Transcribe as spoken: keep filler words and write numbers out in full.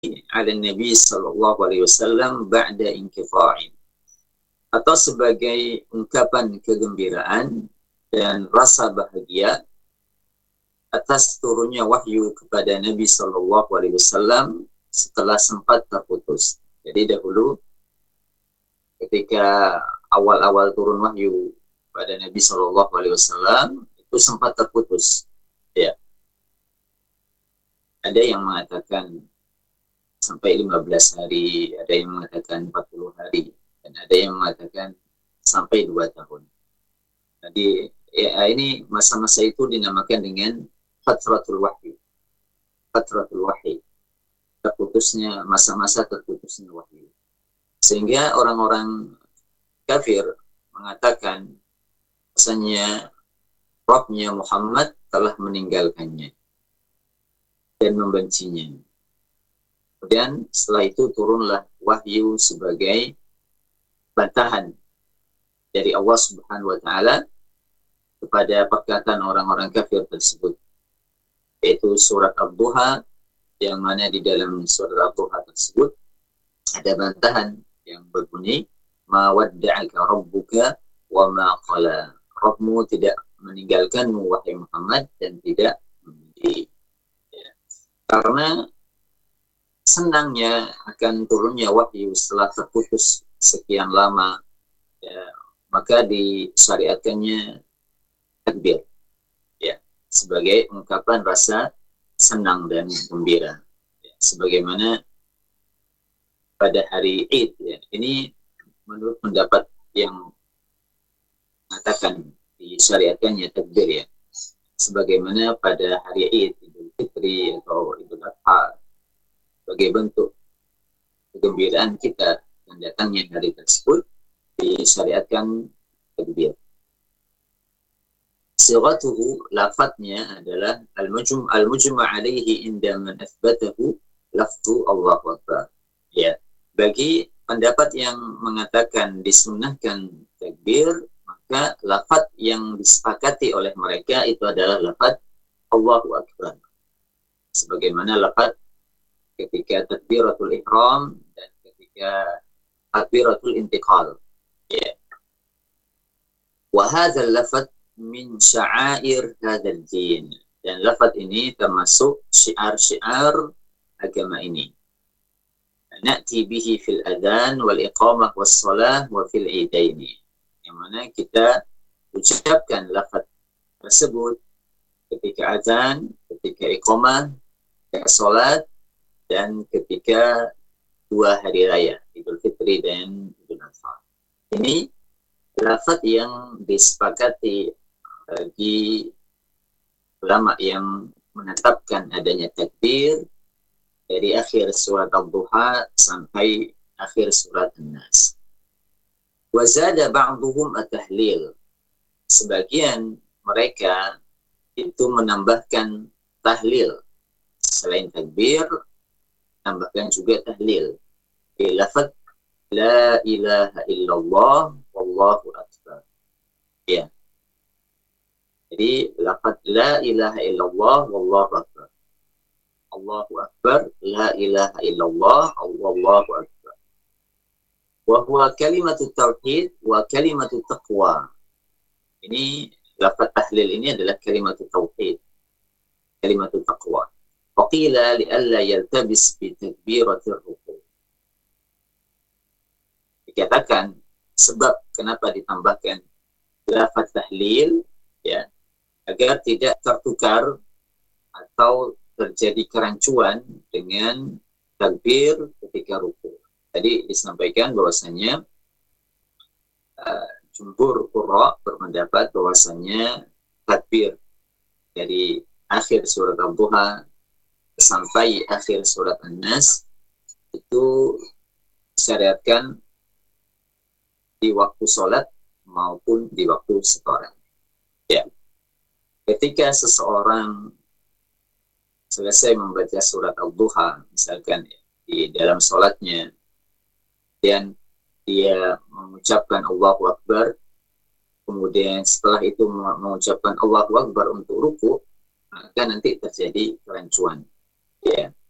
ala Nabi sallallahu alaihi wasallam ba'da inqita'in, atau sebagai ungkapan kegembiraan dan rasa bahagia atas turunnya wahyu kepada Nabi sallallahu alaihi wasallam setelah sempat terputus. Jadi dahulu ketika awal-awal turun wahyu pada Nabi sallallahu alaihi wasallam itu sempat terputus. Ya. Ada yang mengatakan sampai lima belas hari, ada yang mengatakan empat puluh hari, dan ada yang mengatakan sampai dua tahun. Jadi ya, ini masa-masa itu dinamakan dengan fatratul wahyu. Fatratul wahyi. Terputusnya, masa-masa terputusnya wahyu. Sehingga orang-orang kafir mengatakan bahasanya Rabbnya Muhammad telah meninggalkannya dan membencinya. Kemudian setelah itu turunlah wahyu sebagai bantahan dari Allah Subhanahu wa taala kepada perkataan orang-orang kafir tersebut, yaitu surat Ad-Duha, yang mana di dalam surat Ad-Duha tersebut ada bantahan yang berbunyi ma wadda'aka rabbuka wa ma qala. Rabbmu tidak meninggalkanmu wahai Muhammad dan tidak membenci. Ya. Karena senangnya akan turunnya wahyu setelah terputus sekian lama, ya, maka disyariatkannya takbir, ya, sebagai ungkapan rasa senang dan gembira, ya, sebagaimana pada hari Id, ya. Ini menurut pendapat yang mengatakan disyariatkannya takbir, ya, sebagaimana pada hari Id, Idul Fitri atau Idul Adha, sebagai bentuk kegembiraan kita dan datangnya hari tersebut, disyariatkan takbir. Siratuhu, lafadznya adalah al-mujm al-mujma' alaihi inda man athbatahu lafzu Allahu Akbar. Ya, bagi pendapat yang mengatakan disunnahkan takbir, maka lafadz yang disepakati oleh mereka itu adalah lafadz Allahu Akbar. Sebagaimana lafadz ketika takbiratul ihram dan ketika takbiratul intiqal. Ya. Wa hadzal lafadz min sya'air hadzal din. Dan lafadz ini termasuk syiar-syiar agama ini. Na'ti bihi fil adhan wal iqamah was shalah wa fil idaini. Yang mana kita ucapkan lafaz tersebut ketika azan, ketika iqamah, ketika salat, dan ketika dua hari raya, Idul Fitri dan Idul Adha. Ini lafaz yang disepakati bagi ulama yang menetapkan adanya takbir dari akhir surat Ad-Duha sampai akhir surat An-Nas. Wa zada ba'duhum at-tahlil. Sebagian mereka itu menambahkan tahlil. Selain takbir, tambahkan juga tahlil. Di lafaz la ilaha illallah wallahu akbar. Ya. Jadi lafaz la ilaha illallah wallahu akbar. Allahu akbar, la ilaha illallah, Allahu akbar. Wa huwa kalimatut tauhid wa kalimatut taqwa. Ini lafaz tahlil ini adalah kalimatut tauhid, kalimatut taqwa. Wa qila li alla yaltabis bi takbiratir ruku'. Dikatakan sebab kenapa ditambahkan lafaz tahlil, ya, agar tidak tertukar atau terjadi kerancuan dengan takbir ketika ruku. Tadi disampaikan bahwasanya uh, jumhur qurra berpendapat bahwasanya takbir dari akhir surat Ad-Duha sampai akhir surat An-Nas itu disyariatkan di waktu sholat maupun di waktu setoran. Ya. Ketika seseorang selesai membaca surat Ad-Duha, misalkan di dalam sholatnya, dan dia mengucapkan Allahu Akbar, kemudian setelah itu mengucapkan Allahu Akbar untuk ruku, maka nanti terjadi kerancuan. Ya.